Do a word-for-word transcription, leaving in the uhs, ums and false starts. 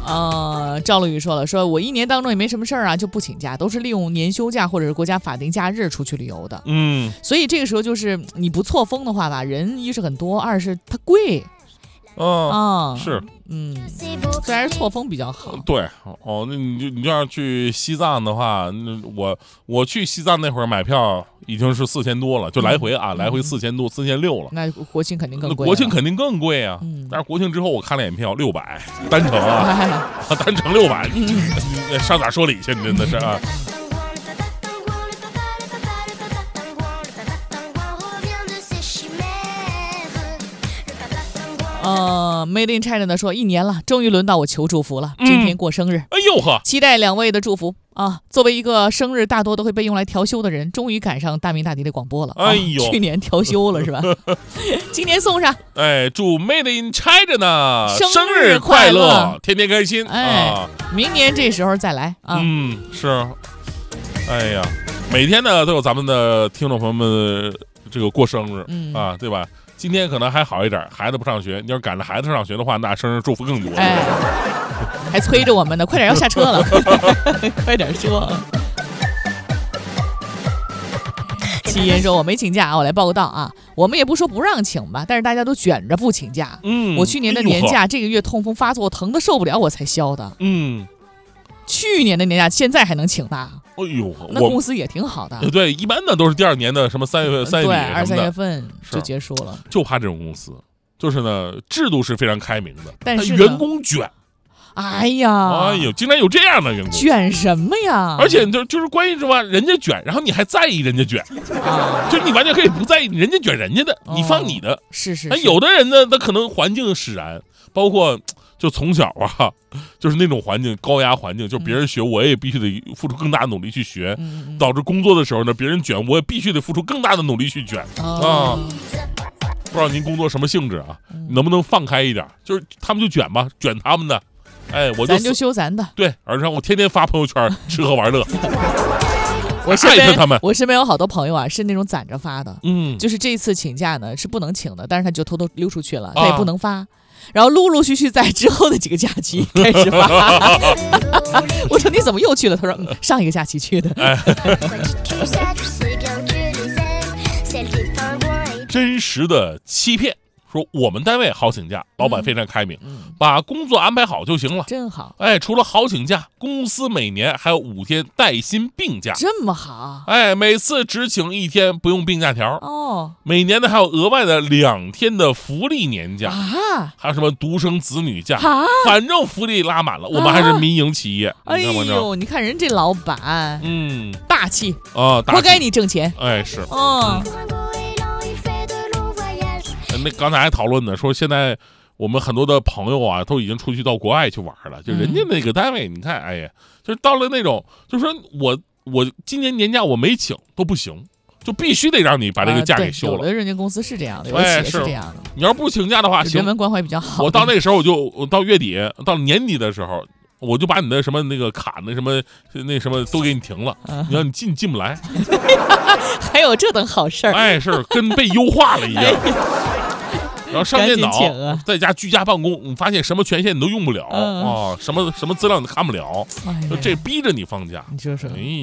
呃，赵露雨说了，说我一年当中也没什么事儿啊，就不请假，都是利用年休假或者是国家法定假日出去旅游的。 嗯， 所以这个时候就是你不错峰的话吧，人一是很多，二是它贵。 嗯啊， 是， 嗯，虽然错峰比较好。 对，哦，那你就你就要去西藏的话，那我我去西藏那会儿买票已经是四千多了，就来回啊，嗯、来回四千多，四千六了。 那国庆肯定更贵。 国庆肯定更贵啊！嗯、但是国庆之后我看了眼票，六百单程啊，单程六百，你上哪说理去？你真的是啊！ 呃 ，Made in China 的说，一年了，终于轮到我求祝福了。今天过生日， 嗯、哎呦呵， 期待两位的祝福啊！作为一个生日大多都会被用来调休的人，终于赶上大明大迪的广播了。 哎呦， 啊、去年调休了是吧？今年送上。 哎，祝 Made in China 呢生日快乐，天天开心。 哎， 啊、 明年这时候再来啊。 嗯，是。哎呀，每天呢都有咱们的听众朋友们这个过生日、嗯、啊，对吧？今天可能还好一点，孩子不上学。你要是赶着孩子上学的话，那生日祝福更多。 哎，还催着我们呢，快点要下车了，快点说。七言说：“我没请假，我来报个到啊。我们也不说不让请吧，但是大家都卷着不请假。嗯，我去年的年假，这个月痛风发作，疼得受不了，我才消的。嗯，去年的年假现在还能请的。 哎呦， 那公司也挺好的。 对，一般的都是第二年的什么三月份、三月底对，二三月份就结束了。 就怕这种公司，就是呢，制度是非常开明的， 但是员工卷。 哎呀， 哎呦，竟然有这样的员工， 卷什么呀？ 而且就就是关键是吧，人家卷，然后你还在意人家卷，啊、就你完全可以不在意，人家卷人家的，哦、你放你的。 是是是。 那有的人呢，他可能环境使然，包括。就从小啊，就是那种环境，高压环境，就别人学，我也必须得付出更大的努力去学，嗯、导致工作的时候呢，别人卷，我也必须得付出更大的努力去卷、哦、啊。不知道您工作什么性质啊？嗯、能不能放开一点？就是他们就卷吧，卷他们的，哎，我就咱就修咱的。 对，而且我天天发朋友圈，吃喝玩乐。 我身边他们， 我身边有好多朋友啊，是那种攒着发的， 嗯， 就是这次请假呢是不能请的，但是他就偷偷溜出去了，他也不能发。啊，然后陆陆续续在之后的几个假期开始发。我说你怎么又去了？他说、嗯、上一个假期去的。哎、 真实的欺骗。说我们单位好请假，老板非常开明，嗯嗯、把工作安排好就行了。 真好。 哎，除了好请假，公司每年还有五天带薪病假。 这么好。 哎，每次只请一天，不用病假条。 哦。 每年呢还有额外的两天的福利年假啊， 还有什么独生子女假啊， 反正福利拉满了。我们还是民营企业。啊、 哎呦，你看人这老板， 嗯， 大气啊， 活该你挣钱。 哎，是。 嗯。 那刚才还讨论呢，说现在我们很多的朋友啊，都已经出去到国外去玩了。就人家那个单位，你看，哎呀，就是到了那种，就说我我今年年假我没请都不行，就必须得让你把这个假给休了。 呃、有的人家公司是这样的，有的企业是这样的。 哎、你要不请假的话， 人文关怀比较好。 我到那个时候，我就我到月底，到年底的时候，我就把你的什么那个卡那什么那什么都给你停了，嗯、你让你进进不来。 还有这等好事儿？ 哎，是跟被优化了一样。然后上电脑， 啊、 在家居家办公，你发现什么权限你都用不了啊、嗯哦，什么什么资料你看不了，哎、这逼着你放假。 你说说。 哎